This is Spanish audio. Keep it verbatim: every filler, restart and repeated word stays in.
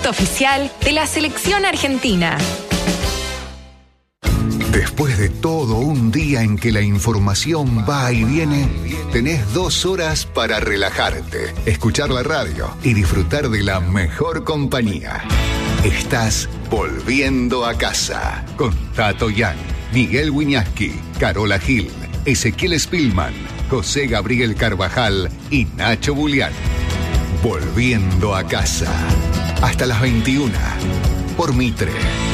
producto oficial de la selección argentina. Después de todo un día en que la información va y viene, tenés dos horas para relajarte, escuchar la radio y disfrutar de la mejor compañía. Estás volviendo a casa con Tato Yang, Miguel Wiñaski, Carola Gil, Ezequiel Spillman, José Gabriel Carvajal y Nacho Bulián. Volviendo a casa. Hasta las veintiuna por Mitre.